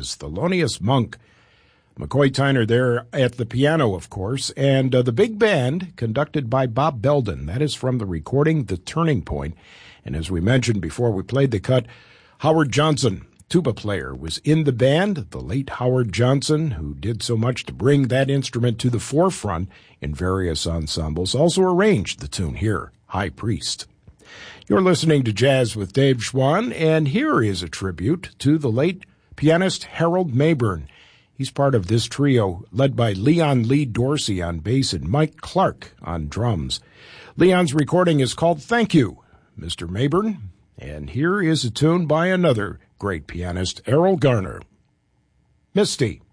jazz. Thelonious Monk. McCoy Tyner there at the piano, of course, and the big band conducted by Bob Belden. That is from the recording The Turning Point. And as we mentioned before we played the cut, Howard Johnson, tuba player, was in the band. The late Howard Johnson, who did so much to bring that instrument to the forefront in various ensembles, also arranged the tune here, High Priest. You're listening to Jazz with Dave Schwann, and here is a tribute to the late pianist Harold Mabern. He's part of this trio led by Leon Lee Dorsey on bass and Mike Clark on drums. Leon's recording is called Thank You, Mr. Mabern, and here is a tune by another great pianist, Errol Garner. Misty.